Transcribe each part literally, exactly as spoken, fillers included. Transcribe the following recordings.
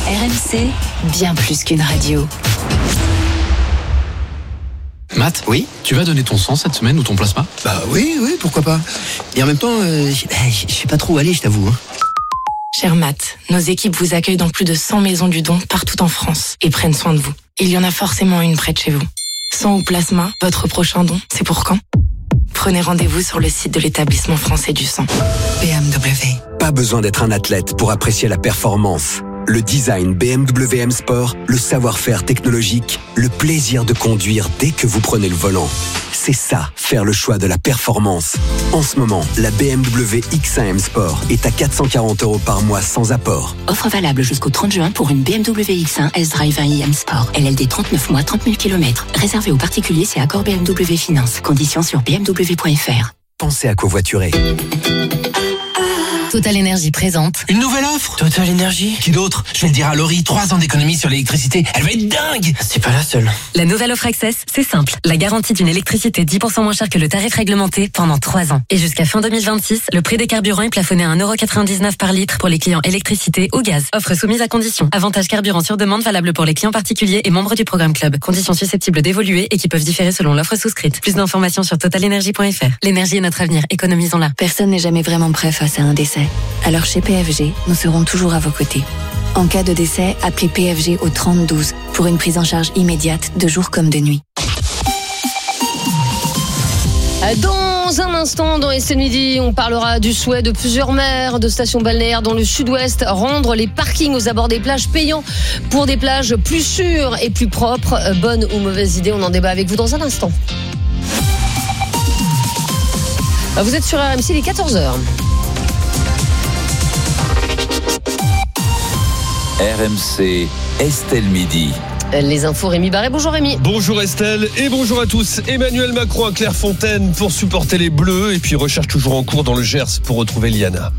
R M C, bien plus qu'une radio. Matt, oui. Tu vas donner ton sang cette semaine ou ton plasma ? Bah oui, oui, pourquoi pas. Et en même temps, euh, je sais pas trop où aller, je t'avoue. Hein. Cher Matt, nos équipes vous accueillent dans plus de cent maisons du don partout en France et prennent soin de vous. Il y en a forcément une près de chez vous. Sang ou plasma, votre prochain don, c'est pour quand ? Prenez rendez-vous sur le site de l'établissement français du sang. B M W. Pas besoin d'être un athlète pour apprécier la performance. Le design B M W M Sport, le savoir-faire technologique, le plaisir de conduire dès que vous prenez le volant. C'est ça, faire le choix de la performance. En ce moment, la B M W X un M Sport est à quatre cent quarante euros par mois sans apport. Offre valable jusqu'au trente juin pour une B M W X un S-Drive un i M Sport. L L D trente-neuf mois, trente mille kilomètres. Réservé aux particuliers, c'est accord B M W Finance. Conditions sur b m w point f r. Pensez à covoiturer. Total Énergie présente. Une nouvelle offre ? Total Énergie ? Qui d'autre ? Je vais le dire à Laurie, trois ans d'économie sur l'électricité. Elle va être dingue ! C'est pas la seule. La nouvelle offre Access, c'est simple. La garantie d'une électricité dix pour cent moins chère que le tarif réglementé pendant trois ans. Et jusqu'à fin deux mille vingt-six, le prix des carburants est plafonné à un euro quatre-vingt-dix-neuf par litre pour les clients électricité ou gaz. Offre soumise à conditions. Avantage carburant sur demande valable pour les clients particuliers et membres du programme Club. Conditions susceptibles d'évoluer et qui peuvent différer selon l'offre souscrite. Plus d'informations sur total énergie point f r. L'énergie est notre avenir, économisons-la. Personne n'est jamais vraiment prêt face à un décès. Alors chez P F G, nous serons toujours à vos côtés. En cas de décès, appelez P F G au trente douze pour une prise en charge immédiate de jour comme de nuit. Dans un instant, dans Estelle Midi, on parlera du souhait de plusieurs maires de stations balnéaires dans le sud-ouest, rendre les parkings aux abords des plages payants pour des plages plus sûres et plus propres. Bonne ou mauvaise idée, on en débat avec vous dans un instant. Vous êtes sur R M C, il est quatorze heures. R M C, Estelle Midi. Les infos, Rémi Barré. Bonjour Rémi. Bonjour Estelle et bonjour à tous. Emmanuel Macron à Clairefontaine pour supporter les Bleus et puis recherche toujours en cours dans le Gers pour retrouver Liana.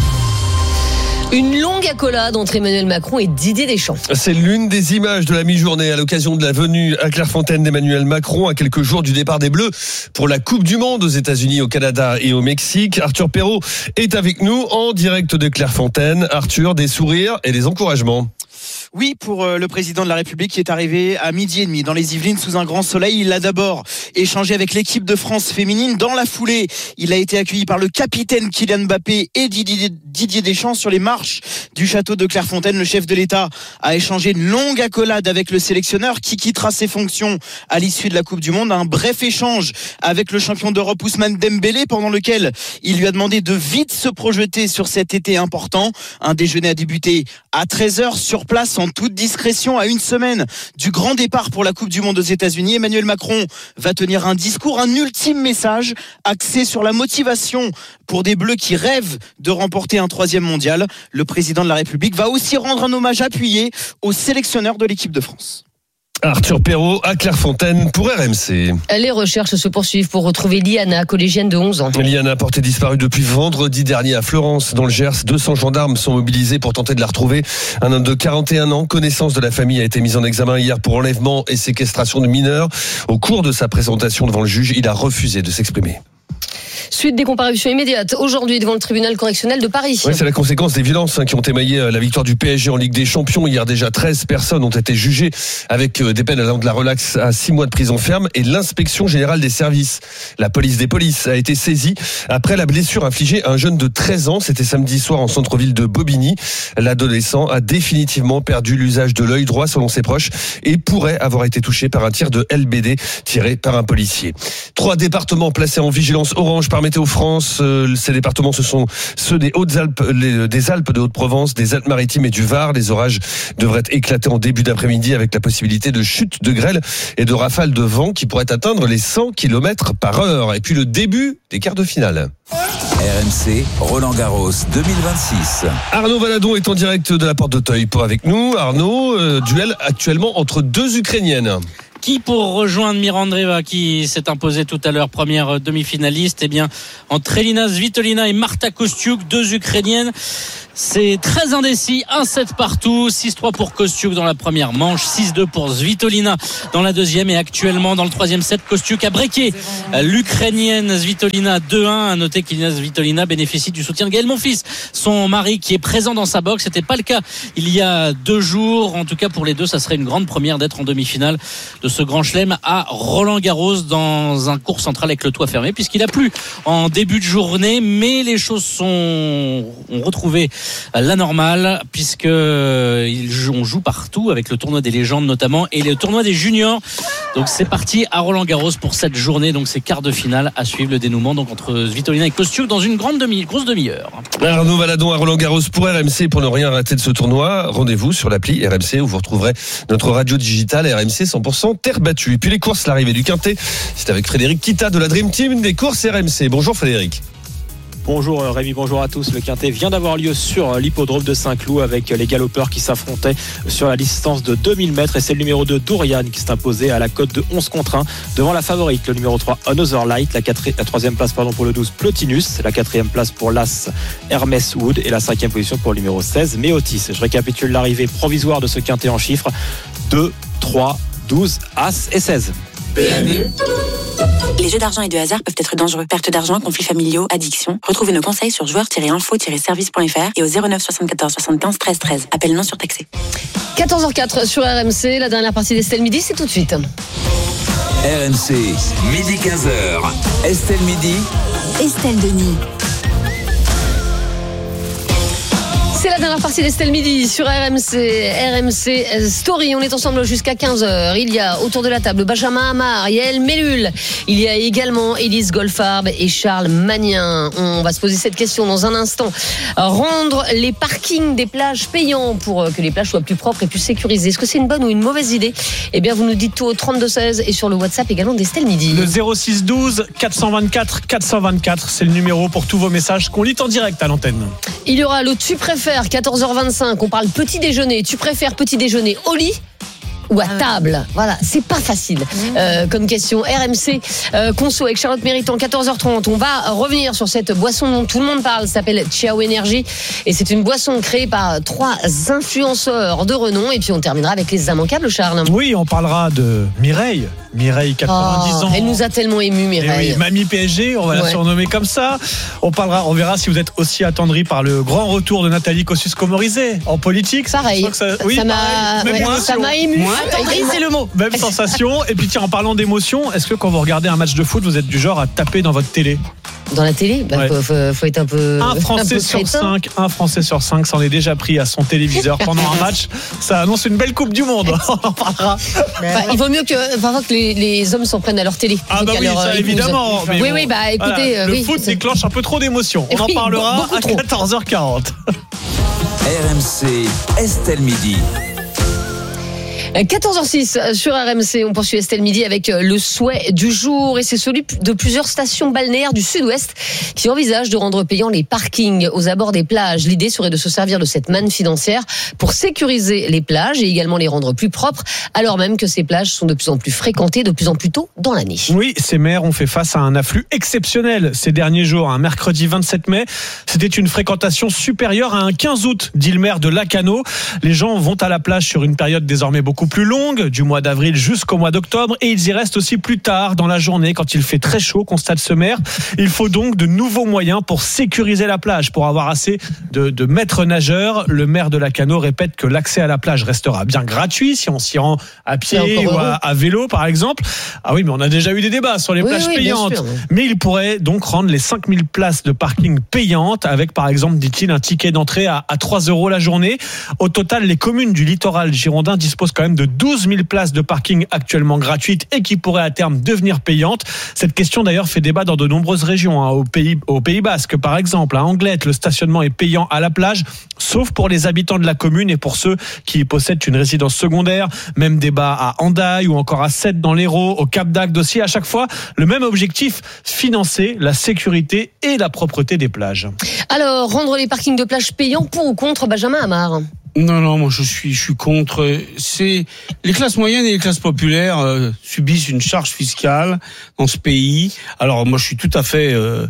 Une longue accolade entre Emmanuel Macron et Didier Deschamps. C'est l'une des images de la mi-journée à l'occasion de la venue à Clairefontaine d'Emmanuel Macron à quelques jours du départ des Bleus pour la Coupe du Monde aux États-Unis, au Canada et au Mexique. Arthur Perrault est avec nous en direct de Clairefontaine. Arthur, des sourires et des encouragements. Oui, pour le président de la République qui est arrivé à midi et demi dans les Yvelines sous un grand soleil. Il a d'abord échangé avec l'équipe de France féminine. Dans la foulée, il a été accueilli par le capitaine Kylian Mbappé et Didier Deschamps sur les marches du château de Clairefontaine. Le chef de l'État a échangé une longue accolade avec le sélectionneur qui quittera ses fonctions à l'issue de la Coupe du Monde. Un bref échange avec le champion d'Europe Ousmane Dembélé pendant lequel il lui a demandé de vite se projeter sur cet été important. Un déjeuner a débuté à treize heures sur place en toute discrétion à une semaine du grand départ pour la Coupe du Monde aux États-Unis. Emmanuel Macron va tenir un discours, un ultime message axé sur la motivation pour des Bleus qui rêvent de remporter un troisième mondial. Le président de la République va aussi rendre un hommage appuyé au sélectionneur de l'équipe de France. Arthur Perrault à Clairefontaine pour R M C. Les recherches se poursuivent pour retrouver Liana, collégienne de onze ans. Liana, portée disparue depuis vendredi dernier à Florence, dans le Gers. deux cents gendarmes sont mobilisés pour tenter de la retrouver. Un homme de quarante et un ans, connaissance de la famille, a été mis en examen hier pour enlèvement et séquestration de mineurs. Au cours de sa présentation devant le juge, il a refusé de s'exprimer. Suite des comparutions immédiates aujourd'hui devant le tribunal correctionnel de Paris. Oui, c'est la conséquence des violences hein, qui ont émaillé la victoire du P S G en Ligue des Champions. Hier déjà, treize personnes ont été jugées avec des peines allant de la relaxe à six mois de prison ferme et l'inspection générale des services. La police des polices a été saisie après la blessure infligée à un jeune de treize ans. C'était samedi soir en centre-ville de Bobigny. L'adolescent a définitivement perdu l'usage de l'œil droit selon ses proches et pourrait avoir été touché par un tir de L B D tiré par un policier. Trois départements placés en vigilance orange par Météo France. Euh, ces départements, ce sont ceux des Hautes-Alpes, les, des Alpes de Haute-Provence, des Alpes-Maritimes et du Var. Les orages devraient éclater en début d'après-midi avec la possibilité de chute de grêle et de rafales de vent qui pourraient atteindre les cent kilomètres par heure. Et puis le début des quarts de finale. R M C, Roland-Garros deux mille vingt-six. Arnaud Valadon est en direct de la Porte d'Auteuil pour avec nous. Arnaud, euh, duel actuellement entre deux Ukrainiennes. Qui pour rejoindre Mirandreva qui s'est imposée tout à l'heure, première demi-finaliste, eh bien entre Elina Svitolina et Marta Kostyuk, deux Ukrainiennes C'est très indécis, un sept partout, six trois pour Kostiuk dans la première manche, six deux pour Svitolina dans la deuxième et actuellement dans le troisième set, Kostiuk a breaké l'Ukrainienne Svitolina deux un. À noter qu'Ilina Svitolina bénéficie du soutien de Gaël Monfils, son mari qui est présent dans sa boxe. C'était pas le cas il y a deux jours. En tout cas pour les deux, ça serait une grande première d'être en demi-finale de ce grand chelem à Roland-Garros dans un court central avec le toit fermé puisqu'il a plu en début de journée, mais les choses sont ont retrouvé la normale puisque on joue partout avec le tournoi des légendes notamment et le tournoi des juniors. Donc c'est parti à Roland-Garros pour cette journée. Donc c'est quart de finale à suivre, le dénouement donc entre Svitolina et Kostiuk dans une grande demi, grosse demi-heure. Arnaud Valadon à Roland-Garros pour R M C. Pour ne rien rater de ce tournoi, rendez-vous sur l'appli R M C où vous retrouverez notre radio digitale R M C cent pour cent terre battue. Et puis les courses, l'arrivée du Quintet, c'est avec Frédéric Kita de la Dream Team des courses R M C. Bonjour Frédéric. Bonjour Rémi, bonjour à tous. Le Quintet vient d'avoir lieu sur l'hippodrome de Saint-Cloud avec les galopeurs qui s'affrontaient sur la distance de deux mille mètres et c'est le numéro deux Dourian qui s'est imposé à la cote de onze contre un devant la favorite, le numéro trois Another Light, la, quatri- la troisième place pardon, pour le douze Plotinus, la quatrième place pour l'As Hermès Wood et la cinquième position pour le numéro seize Méotis. Je récapitule l'arrivée provisoire de ce Quintet en chiffres: deux, trois, douze, As et seize. Les jeux d'argent et de hasard peuvent être dangereux. Perte d'argent, conflits familiaux, addiction. Retrouvez nos conseils sur joueurs tiret info tiret service point f r et au zéro neuf soixante-quatorze soixante-quinze treize treize. Appel non surtaxé. quatorze heures quatre sur R M C, la dernière partie d'Estelle Midi, c'est tout de suite. R M C, midi quinze heures. Estelle Midi. Estelle Denis. C'est la dernière partie d'Estelle Midi sur R M C, R M C Story. On est ensemble jusqu'à quinze heures. Il y a autour de la table Benjamin Amar, Yael Mellul. Il y a également Élise Golfarb et Charles Magnin. On va se poser cette question dans un instant. Rendre les parkings des plages payants pour que les plages soient plus propres et plus sécurisées. Est-ce que c'est une bonne ou une mauvaise idée? Eh bien, vous nous dites tout au trente-deux seize et sur le WhatsApp également d'Estelle Midi. Le zéro six douze quatre cent vingt-quatre quatre cent vingt-quatre, c'est le numéro pour tous vos messages qu'on lit en direct à l'antenne. Il y aura le tu préfères, quatorze heures vingt-cinq, on parle petit déjeuner. Tu préfères petit déjeuner au lit ou à table? Voilà, c'est pas facile euh, comme question. R M C euh, Conso avec Charlotte Méritant, quatorze heures trente. On va revenir sur cette boisson dont tout le monde parle, ça s'appelle Ciao Energy et c'est une boisson créée par trois influenceurs de renom. Et puis on terminera avec les immanquables, Charles. Oui, on parlera de Mireille. Mireille, quatre-vingt-dix oh, ans. Elle nous a tellement émus, Mireille. Oui, Mamie P S G, on va ouais. la surnommer comme ça. On parlera, on verra si vous êtes aussi attendri par le grand retour de Nathalie Kosciusko-Morizet en politique. Pareil. Ça, oui, ça, pareil. m'a, ouais, ça m'a ému. Moi, attendri, c'est le mot. Même sensation. Et puis tiens, en parlant d'émotion, est-ce que quand vous regardez un match de foot, vous êtes du genre à taper dans votre télé? Dans la télé, bah, ouais. faut, faut, faut être un peu. Un Français un peu sur crétin. cinq, un Français sur cinq s'en est déjà pris à son téléviseur pendant un match. Ça annonce une belle Coupe du Monde. On en parlera. Bah, il vaut mieux que, enfin, que les, les hommes s'en prennent à leur télé. Ah bah oui, leur, ça, évidemment. Mais oui, bon, oui, bah écoutez, voilà, le oui, foot c'est... déclenche un peu trop d'émotions. On oui, en parlera à quatorze heures quarante. R M C Estelle Midi. quatorze heures six sur R M C, on poursuit Estelle Midi avec le souhait du jour et c'est celui de plusieurs stations balnéaires du sud-ouest qui envisagent de rendre payants les parkings aux abords des plages. L'idée serait de se servir de cette manne financière pour sécuriser les plages et également les rendre plus propres alors même que ces plages sont de plus en plus fréquentées de plus en plus tôt dans l'année. Oui, ces maires ont fait face à un afflux exceptionnel ces derniers jours. Un mercredi vingt-sept mai, c'était une fréquentation supérieure à un quinze août, dit le maire de Lacano. Les gens vont à la plage sur une période désormais beaucoup plus longue, du mois d'avril jusqu'au mois d'octobre, et ils y restent aussi plus tard dans la journée quand il fait très chaud, constate ce maire. Il faut donc de nouveaux moyens pour sécuriser la plage, pour avoir assez de, de maîtres nageurs. Le maire de Lacano répète que l'accès à la plage restera bien gratuit si on s'y rend à pied ou à, à vélo par exemple. Ah oui, mais on a déjà eu des débats sur les oui, plages oui, payantes. Sûr, oui. Mais il pourrait donc rendre les cinq mille places de parking payantes avec par exemple, dit-il, un ticket d'entrée à, à trois euros la journée. Au total, les communes du littoral girondin disposent quand même de douze mille places de parking actuellement gratuites et qui pourraient à terme devenir payantes. Cette question d'ailleurs fait débat dans de nombreuses régions. Hein. Au Pays, au Pays Basque par exemple, à Anglette, le stationnement est payant à la plage, sauf pour les habitants de la commune et pour ceux qui possèdent une résidence secondaire. Même débat à Hendaye ou encore à Sète dans l'Hérault, au Cap d'Agde aussi. À chaque fois, le même objectif, financer la sécurité et la propreté des plages. Alors, rendre les parkings de plage payants pour ou contre, Benjamin Amar? Non, non, moi je suis, je suis contre. C'est les classes moyennes et les classes populaires euh, subissent une charge fiscale dans ce pays. Alors moi je suis tout à fait. Euh,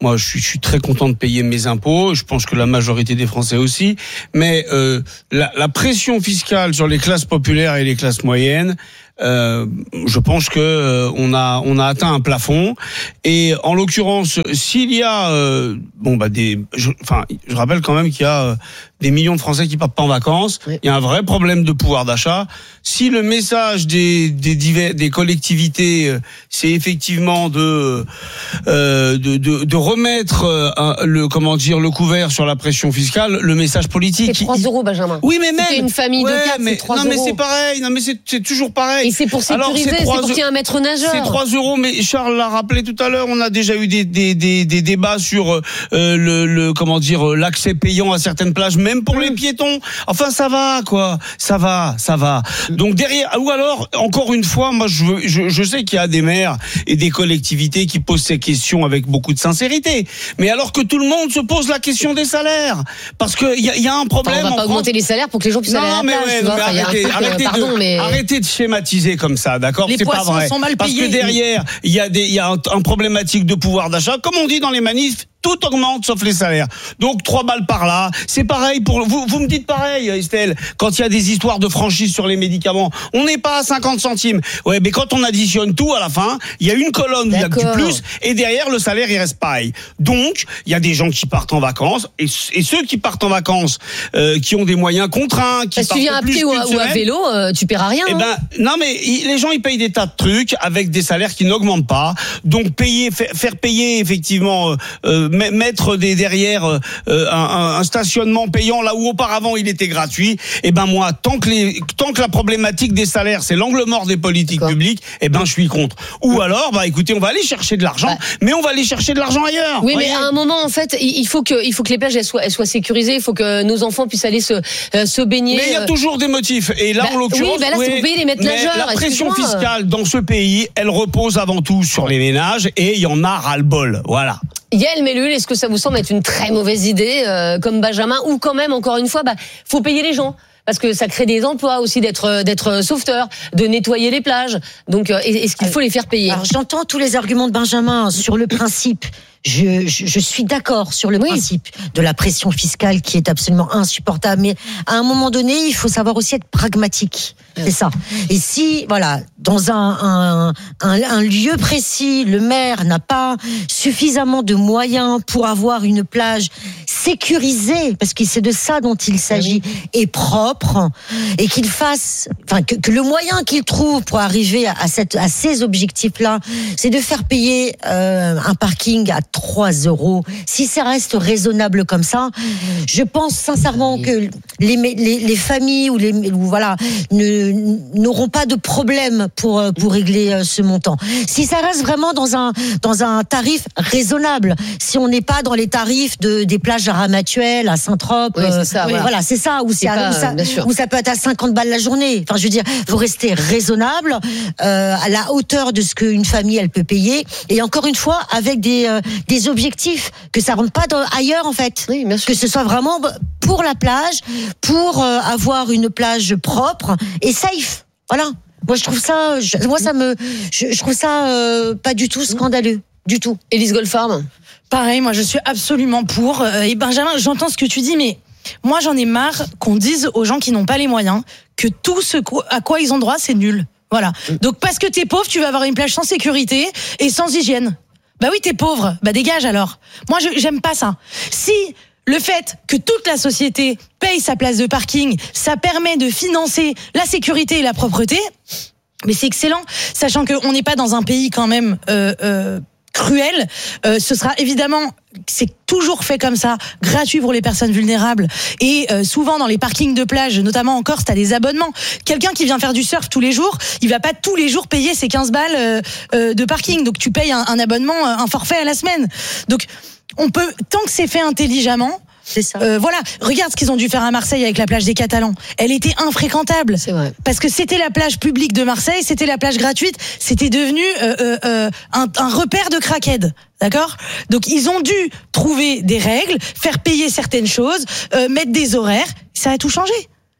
Moi, je suis, je suis très content de payer mes impôts. Je pense que la majorité des Français aussi. Mais euh, la, la pression fiscale sur les classes populaires et les classes moyennes, Euh, je pense que euh, on a on a atteint un plafond et en l'occurrence s'il y a euh, bon bah des je, enfin je rappelle quand même qu'il y a euh, des millions de Français qui partent pas en vacances, oui. Il y a un vrai problème de pouvoir d'achat. Si le message des des divers, des collectivités euh, c'est effectivement de euh, de, de de remettre euh, un, le comment dire le couvert sur la pression fiscale, le message politique c'est trois euros Benjamin. Oui mais même c'est une famille ouais, de quatre mais, c'est trois non, euros. Non mais c'est pareil, non mais c'est c'est toujours pareil. Et c'est pour sécuriser, Alors, c'est, c'est pour qu'il y ait un maître nageur. C'est trois euros, mais Charles l'a rappelé tout à l'heure, on a déjà eu des, des, des, des débats sur euh, le, le, comment dire, l'accès payant à certaines plages, même pour mmh. les piétons. Enfin, ça va, quoi. Ça va, ça va. Donc derrière, ou alors, encore une fois, moi, je, je, je sais qu'il y a des maires et des collectivités qui posent ces questions avec beaucoup de sincérité. Mais alors que tout le monde se pose la question des salaires. Parce qu'il y a, y a un problème. Enfin, on va pas augmenter les salaires pour que les gens puissent non, aller à la mais plage. Ouais, tu vois, mais arrêtez, truc, arrêtez, pardon, de, mais... arrêtez de schématiser comme ça, d'accord? Les c'est pas vrai. Sont mal Parce payés. que derrière, il y a des, il y a un, un problématique de pouvoir d'achat. Comme on dit dans les manifs, tout augmente sauf les salaires. Donc trois balles par là. C'est pareil pour vous. Vous me dites pareil, Estelle. Quand il y a des histoires de franchise sur les médicaments, on n'est pas à cinquante centimes. Ouais, mais quand on additionne tout à la fin, il y a une colonne où il y a du plus et derrière le salaire il reste pareil. Donc il y a des gens qui partent en vacances et, et ceux qui partent en vacances, euh, qui ont des moyens contraints, qui Parce partent tu viens à pied ou, ou à vélo, euh, tu paieras rien. Eh ben hein. non mais ils, les gens ils payent des tas de trucs avec des salaires qui n'augmentent pas. Donc payer, faire, faire payer effectivement. Euh, euh, mettre des derrière euh, un, un stationnement payant là où auparavant il était gratuit, et ben moi tant que les tant que la problématique des salaires c'est l'angle mort des politiques D'accord. publiques, et ben je suis contre. Ou alors bah écoutez, on va aller chercher de l'argent, bah. mais on va aller chercher de l'argent ailleurs. Oui, voyez. mais à un moment en fait, il faut que il faut que les plages elles soient elles soient sécurisées, il faut que nos enfants puissent aller se euh, se baigner. Mais il y a toujours des motifs et là bah, en l'occurrence oui, bah là oui, c'est pour payer les maîtres nageurs. La pression fiscale dans ce pays, elle repose avant tout sur les ménages et il y en a ras-le-bol. Voilà. Yael Mellul, est-ce que ça vous semble être une très mauvaise idée, euh, comme Benjamin, ou quand même, encore une fois, bah, faut payer les gens parce que ça crée des emplois aussi d'être d'être sauveteur, de nettoyer les plages. Donc, euh, est-ce qu'il faut les faire payer? Alors, j'entends tous les arguments de Benjamin sur le principe. Je, je, je suis d'accord sur le oui. principe de la pression fiscale qui est absolument insupportable. Mais à un moment donné, il faut savoir aussi être pragmatique. C'est ça. Et si, voilà, dans un, un, un, un lieu précis, le maire n'a pas suffisamment de moyens pour avoir une plage sécurisée, parce que c'est de ça dont il s'agit, oui. et propre, et qu'il fasse, enfin, que, que le moyen qu'il trouve pour arriver à, cette, à ces objectifs-là, c'est de faire payer euh, un parking à trois euros. Si ça reste raisonnable comme ça, je pense sincèrement que les, les, les familles ou les, ou voilà, ne, n'auront pas de problème pour, pour régler ce montant. Si ça reste vraiment dans un, dans un tarif raisonnable, si on n'est pas dans les tarifs de, des plages à Ramatuelle, à Saint-Trope, oui, c'est ça, euh, voilà. voilà, c'est ça, où, c'est à, pas, où, ça, où ça peut être à cinquante balles la journée. Enfin, je veux dire, faut rester raisonnable, euh, à la hauteur de ce qu'une famille, elle peut payer, et encore une fois, avec des, euh, des objectifs, que ça rentre pas dans, ailleurs, en fait. Oui, bien sûr. Que ce soit vraiment pour la plage, pour euh, avoir une plage propre et safe. Voilà. Moi, je trouve ça, je, moi, ça me, je, je trouve ça euh, pas du tout scandaleux, du tout. Élise Goldfarb. Pareil, moi, je suis absolument pour. Euh, et Benjamin, j'entends ce que tu dis, mais moi, j'en ai marre qu'on dise aux gens qui n'ont pas les moyens que tout ce à quoi ils ont droit, c'est nul. Voilà. Donc, parce que t'es pauvre, tu vas avoir une plage sans sécurité et sans hygiène. Bah oui, t'es pauvre. Bah dégage alors. Moi, je, j'aime pas ça. Si le fait que toute la société paye sa place de parking, ça permet de financer la sécurité et la propreté, mais c'est excellent, sachant qu'on n'est pas dans un pays quand même euh, euh, cruel. Euh, ce sera évidemment, c'est toujours fait comme ça, gratuit pour les personnes vulnérables. Et euh, souvent dans les parkings de plage, notamment en Corse, t'as des abonnements. Quelqu'un qui vient faire du surf tous les jours, il va pas tous les jours payer ses quinze balles euh, euh, de parking. Donc tu payes un, un abonnement, un forfait à la semaine. Donc on peut, tant que c'est fait intelligemment, c'est ça. Euh, voilà, regarde ce qu'ils ont dû faire à Marseille avec la plage des Catalans. Elle était infréquentable. C'est vrai. Parce que c'était la plage publique de Marseille, c'était la plage gratuite, c'était devenu euh, euh, euh, un, un repère de crackhead. D'accord ? Donc ils ont dû trouver des règles, faire payer certaines choses, euh, mettre des horaires. Ça a tout changé.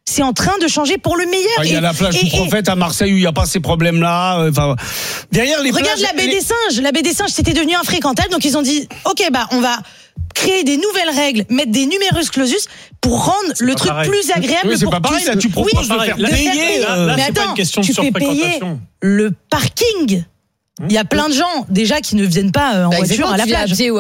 c'est en train de changer pour le meilleur. Il y a et, la plage et, du Prophète à Marseille où il n'y a pas ces problèmes-là. Enfin, derrière les regarde plages, la baie les... des Singes. La baie des Singes, c'était devenu infréquentable. Donc ils ont dit, ok, bah on va créer des nouvelles règles, mettre des numerus clausus pour rendre c'est le truc pareil. plus agréable. Oui, c'est pour pas pareil. tous. Là, tu proposes oui, de faire là, payer. Là, là, mais c'est attends, pas une question de tu fais payer le parking. Il y a plein de gens déjà qui ne viennent pas en bah, voiture à la plage.